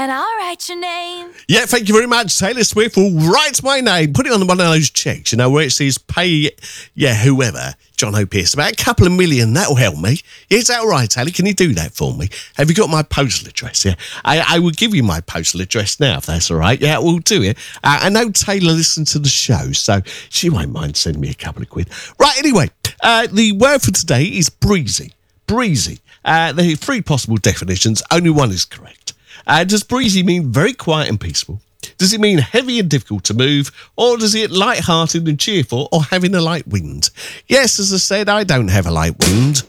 And I'll write your name. Yeah, thank you very much. Taylor Swift will write my name. Put it on one of those checks, where it says pay, whoever, John O'Pearce, about a couple of million. That'll help me. Yeah, is that all right, Taylor? Can you do that for me? Have you got my postal address? Yeah, I will give you my postal address now, if that's all right. Yeah, we'll do it. I know Taylor listens to the show, so she won't mind sending me a couple of quid. Right, anyway, the word for today is breezy. Breezy. There are three possible definitions. Only one is correct. Does breezy mean very quiet and peaceful? Does it mean heavy and difficult to move? Or does it light-hearted and cheerful or having a light wind? Yes, as I said, I don't have a light wind.